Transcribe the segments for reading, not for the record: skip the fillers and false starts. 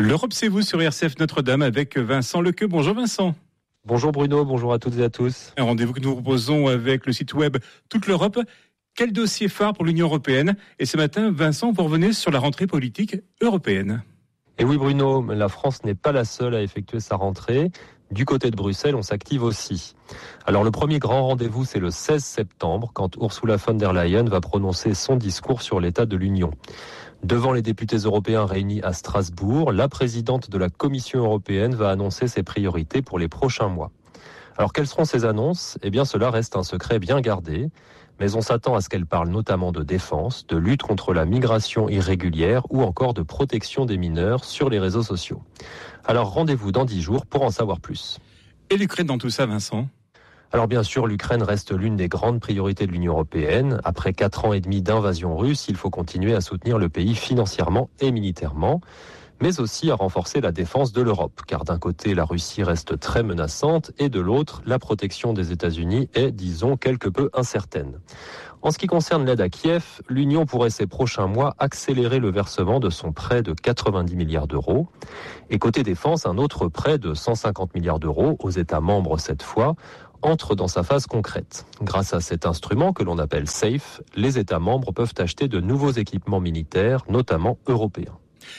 L'Europe, c'est vous sur RCF Notre-Dame avec Vincent Lequeux. Bonjour Vincent. Bonjour Bruno, bonjour à toutes et à tous. Un rendez-vous que nous proposons avec le site web Toute l'Europe. Quel dossier phare pour l'Union européenne? Et ce matin, Vincent, vous revenez sur la rentrée politique européenne. Et oui Bruno, la France n'est pas la seule à effectuer sa rentrée. Du côté de Bruxelles, on s'active aussi. Alors le premier grand rendez-vous, c'est le 16 septembre, quand Ursula von der Leyen va prononcer son discours sur l'état de l'Union. Devant les députés européens réunis à Strasbourg, la présidente de la Commission européenne va annoncer ses priorités pour les prochains mois. Alors quelles seront ces annonces ? Eh bien cela reste un secret bien gardé, mais on s'attend à ce qu'elle parle notamment de défense, de lutte contre la migration irrégulière ou encore de protection des mineurs sur les réseaux sociaux. Alors rendez-vous dans 10 jours pour en savoir plus. Et l'Ukraine dans tout ça, Vincent ? Alors bien sûr, l'Ukraine reste l'une des grandes priorités de l'Union européenne. Après 4 ans et demi d'invasion russe, il faut continuer à soutenir le pays financièrement et militairement, mais aussi à renforcer la défense de l'Europe. Car d'un côté, la Russie reste très menaçante et de l'autre, la protection des États-Unis est, disons, quelque peu incertaine. En ce qui concerne l'aide à Kiev, l'Union pourrait ces prochains mois accélérer le versement de son prêt de 90 milliards d'euros. Et côté défense, un autre prêt de 150 milliards d'euros aux États membres cette fois, entre dans sa phase concrète. Grâce à cet instrument que l'on appelle SAFE, les États membres peuvent acheter de nouveaux équipements militaires, notamment européens.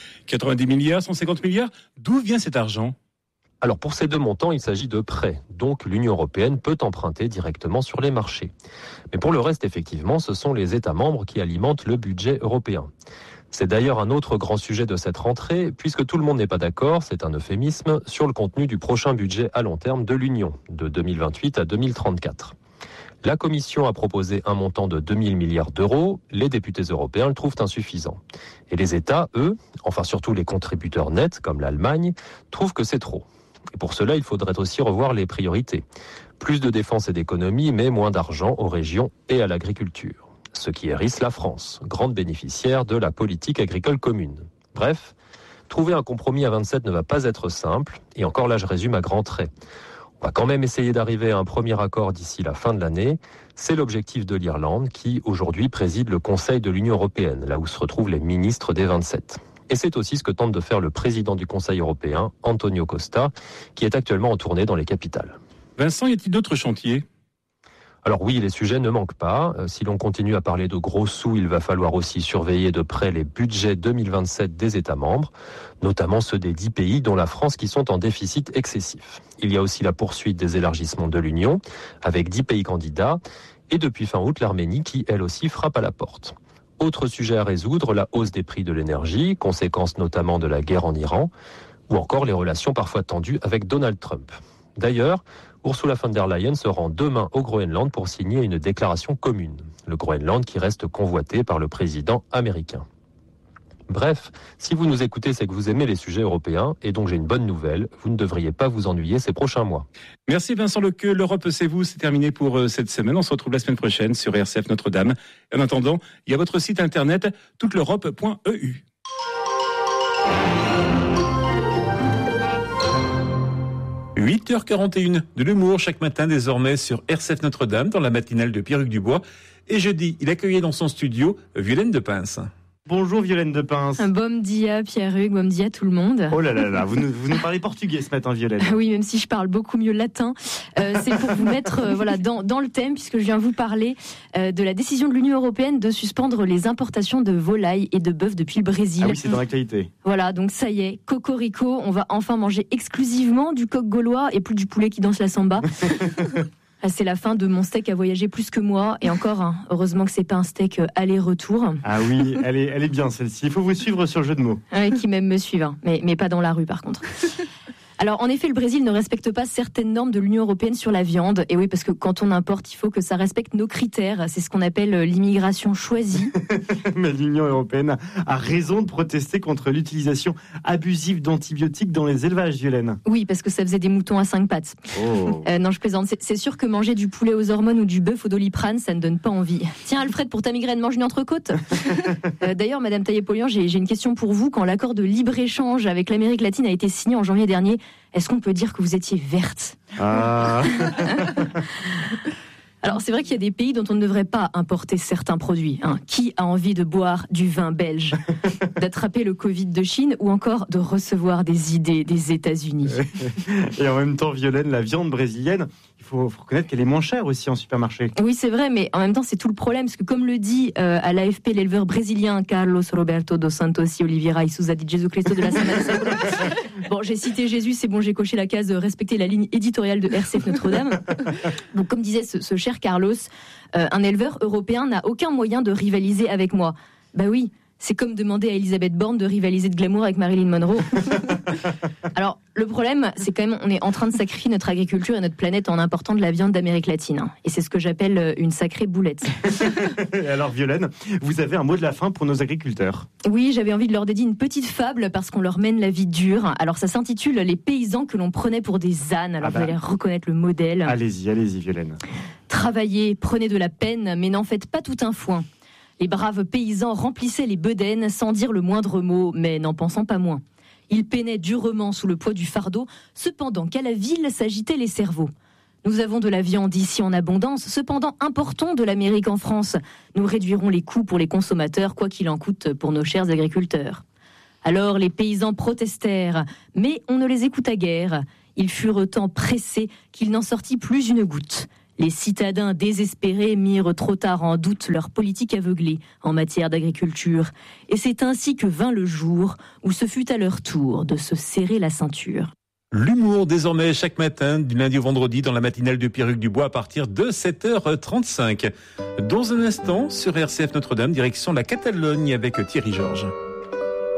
90 milliards, 150 milliards, d'où vient cet argent ? Alors pour ces deux montants, il s'agit de prêts, donc l'Union européenne peut emprunter directement sur les marchés. Mais pour le reste, effectivement, ce sont les États membres qui alimentent le budget européen. C'est d'ailleurs un autre grand sujet de cette rentrée, puisque tout le monde n'est pas d'accord, c'est un euphémisme, sur le contenu du prochain budget à long terme de l'Union, de 2028 à 2034. La Commission a proposé un montant de 2000 milliards d'euros, les députés européens le trouvent insuffisant. Et les États, eux, enfin surtout les contributeurs nets, comme l'Allemagne, trouvent que c'est trop. Et pour cela, il faudrait aussi revoir les priorités. Plus de défense et d'économie, mais moins d'argent aux régions et à l'agriculture. Ce qui hérisse la France, grande bénéficiaire de la politique agricole commune. Bref, trouver un compromis à 27 ne va pas être simple, et encore là je résume à grands traits. On va quand même essayer d'arriver à un premier accord d'ici la fin de l'année. C'est l'objectif de l'Irlande qui, aujourd'hui, préside le Conseil de l'Union européenne, là où se retrouvent les ministres des 27. Et c'est aussi ce que tente de faire le président du Conseil européen, Antonio Costa, qui est actuellement en tournée dans les capitales. Vincent, y a-t-il d'autres chantiers ? Alors oui, les sujets ne manquent pas. Si l'on continue à parler de gros sous, il va falloir aussi surveiller de près les budgets 2027 des États membres, notamment ceux des 10 pays dont la France qui sont en déficit excessif. Il y a aussi la poursuite des élargissements de l'Union, avec 10 pays candidats, et depuis fin août, l'Arménie qui, elle aussi, frappe à la porte. Autre sujet à résoudre, la hausse des prix de l'énergie, conséquence notamment de la guerre en Iran, ou encore les relations parfois tendues avec Donald Trump. D'ailleurs, Ursula von der Leyen se rend demain au Groenland pour signer une déclaration commune. Le Groenland qui reste convoité par le président américain. Bref, si vous nous écoutez, c'est que vous aimez les sujets européens, et donc j'ai une bonne nouvelle, vous ne devriez pas vous ennuyer ces prochains mois. Merci Vincent Lequeux, l'Europe c'est vous, c'est terminé pour cette semaine. On se retrouve la semaine prochaine sur RCF Notre-Dame. En attendant, il y a votre site internet touteleurope.eu. 8h41 de l'humour chaque matin désormais sur RCF Notre-Dame dans la matinale de Pierre-Hugues Dubois. Et jeudi, il accueillait dans son studio Violaine de Pince. Bonjour Violaine de Pince. Bom dia Pierre-Hugues, bom dia tout le monde. Oh là là là, vous nous parlez portugais ce matin Violaine. Oui, même si je parle beaucoup mieux latin. C'est pour vous mettre dans le thème, puisque je viens vous parler de la décision de l'Union européenne de suspendre les importations de volailles et de bœufs depuis le Brésil. Ah oui, c'est dans l'actualité. Voilà, donc ça y est, cocorico, on va enfin manger exclusivement du coq gaulois et plus du poulet qui danse la samba. C'est la fin de mon steak à voyager plus que moi. Et encore, heureusement que c'est pas un steak aller-retour. Ah oui, elle est bien celle-ci. Il faut vous suivre sur le jeu de mots. Ouais, qui même me suivent, mais pas dans la rue par contre. Alors, en effet, le Brésil ne respecte pas certaines normes de l'Union européenne sur la viande. Et oui, parce que quand on importe, il faut que ça respecte nos critères. C'est ce qu'on appelle l'immigration choisie. Mais l'Union européenne a raison de protester contre l'utilisation abusive d'antibiotiques dans les élevages, Violaine. Oui, parce que ça faisait des moutons à 5 pattes. Oh. Non, je plaisante. C'est sûr que manger du poulet aux hormones ou du bœuf au Doliprane, ça ne donne pas envie. Tiens, Alfred, pour ta migraine, mange une entrecôte. D'ailleurs, Madame Taillé-Polian, j'ai une question pour vous. Quand l'accord de libre-échange avec l'Amérique latine a été signé en janvier dernier, est-ce qu'on peut dire que vous étiez verte ? Ah. Alors c'est vrai qu'il y a des pays dont on ne devrait pas importer certains produits. Qui a envie de boire du vin belge, d'attraper le Covid de Chine ou encore de recevoir des idées des États-Unis? Et en même temps, Violaine, la viande brésilienne, il faut reconnaître qu'elle est moins chère aussi en supermarché. Oui, c'est vrai, mais en même temps, c'est tout le problème, parce que comme le dit à l'AFP l'éleveur brésilien Carlos Roberto dos Santos y Oliveira y Souza de Jesus Cristo de la Semana Santa. Bon, j'ai cité Jésus, c'est bon, j'ai coché la case de respecter la ligne éditoriale de RCF Notre-Dame. Donc, comme disait ce cher Carlos, un éleveur européen n'a aucun moyen de rivaliser avec moi. Bah oui. C'est comme demander à Elisabeth Borne de rivaliser de glamour avec Marilyn Monroe. Alors, le problème, c'est quand même, on est en train de sacrifier notre agriculture et notre planète en important de la viande d'Amérique latine. Et c'est ce que j'appelle une sacrée boulette. Et alors, Violaine, vous avez un mot de la fin pour nos agriculteurs? Oui, j'avais envie de leur dédier une petite fable parce qu'on leur mène la vie dure. Alors, ça s'intitule « Les paysans que l'on prenait pour des ânes ». Alors, vous allez reconnaître le modèle. Allez-y, Violaine. Travaillez, prenez de la peine, mais n'en faites pas tout un foin. Les braves paysans remplissaient les bedaines sans dire le moindre mot, mais n'en pensant pas moins. Ils peinaient durement sous le poids du fardeau, cependant qu'à la ville s'agitaient les cerveaux. Nous avons de la viande ici en abondance, cependant importons de l'Amérique en France. Nous réduirons les coûts pour les consommateurs, quoi qu'il en coûte pour nos chers agriculteurs. Alors les paysans protestèrent, mais on ne les écouta guère. Ils furent tant pressés qu'il n'en sortit plus une goutte. Les citadins désespérés mirent trop tard en doute leur politique aveuglée en matière d'agriculture. Et c'est ainsi que vint le jour où ce fut à leur tour de se serrer la ceinture. L'humour désormais chaque matin, du lundi au vendredi, dans la matinale de Pierruc Dubois à partir de 7h35. Dans un instant, sur RCF Notre-Dame, direction la Catalogne avec Thierry Georges.